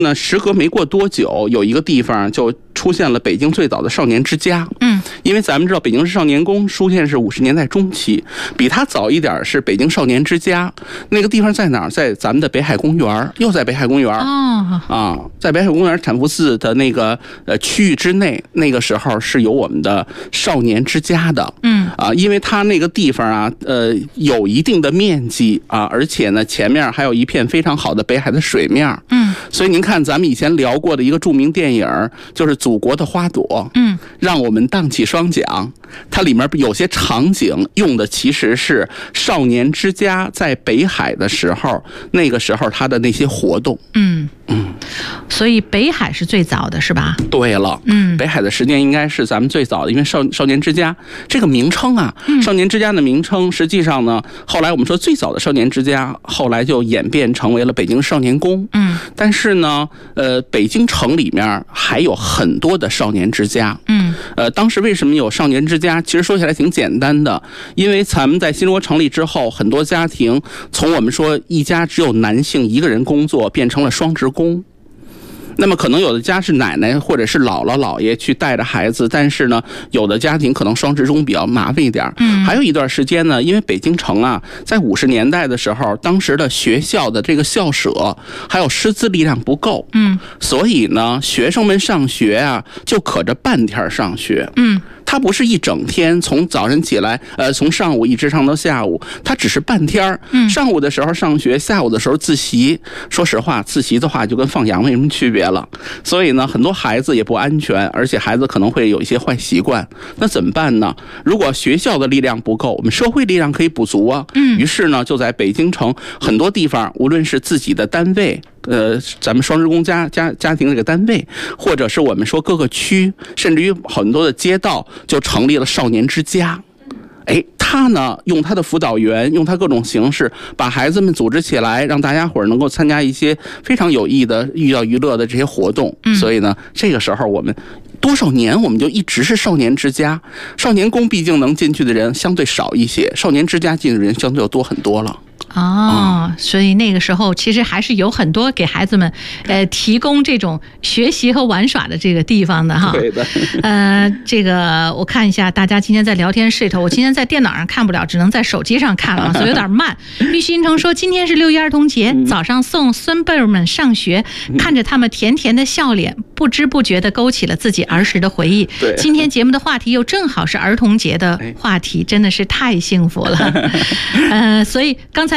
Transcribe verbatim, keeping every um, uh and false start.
那时隔没过多久，有一个地方就出现了北京最早的少年之家。嗯，因为咱们知道北京市少年宫出现是五十年代中期，比它早一点是北京少年之家。那个地方在哪儿？在咱们的北海公园，又在北海公园。哦，啊，在北海公园产福寺的那个呃区域之内，那个时候是有我们的少年之家的。嗯，啊，因为它那个地方啊，呃，有一定的面积啊，而且呢，前面还有一片非常好的北海的水面。嗯，所以您看。看咱们以前聊过的一个著名电影，就是《祖国的花朵》，嗯，让我们荡起双桨。它里面有些场景用的其实是少年之家在北海的时候，那个时候他的那些活动。嗯嗯， 所以北海是最早的，是吧？ 对了，嗯，北海的时间应该是咱们最早的，因为少少年之家这个名称啊，嗯、少年之家的名称，实际上呢，后来我们说最早的少年之家，后来就演变成为了北京少年宫。嗯，但是呢，呃，北京城里面还有很多的少年之家。嗯，呃，当时为什么有少年之家？其实说起来挺简单的，因为咱们在新中国成立之后，很多家庭从我们说一家只有男性一个人工作，变成了双职工。那么可能有的家是奶奶或者是姥姥姥爷去带着孩子，但是呢，有的家庭可能双职工比较麻烦一点。嗯，还有一段时间呢，因为北京城啊，在五十年代的时候，当时的学校的这个校舍还有师资力量不够，嗯，所以呢，学生们上学啊，就可着半天上学。嗯。他不是一整天从早晨起来，呃，从上午一直上到下午，他只是半天。嗯，上午的时候上学，下午的时候自习。说实话，自习的话就跟放羊没什么区别了。所以呢，很多孩子也不安全，而且孩子可能会有一些坏习惯。那怎么办呢？如果学校的力量不够，我们社会力量可以补足啊。嗯，于是呢，就在北京城很多地方，无论是自己的单位。呃，咱们双职工家家家庭这个单位，或者是我们说各个区，甚至于很多的街道，就成立了少年之家。哎，他呢用他的辅导员，用他各种形式，把孩子们组织起来，让大家伙儿能够参加一些非常有益的寓教于乐的这些活动。嗯，所以呢，这个时候我们多少年我们就一直是少年之家。少年宫毕竟能进去的人相对少一些，少年之家进去的人相对要多很多了。 哦，所以那个时候其实还是有很多给孩子们呃提供这种学习和玩耍的这个地方的哈。 对的。 呃，这个我看一下大家今天在聊天室里头，我今天在电脑上看不了，只能在手机上看了，所以有点慢。玉新城说今天是六一儿童节，早上送孙辈儿们上学，看着他们甜甜的笑脸，不知不觉地勾起了自己儿时的回忆。 对， 今天节目的话题又正好是儿童节的话题，真的是太幸福了。呃，所以刚才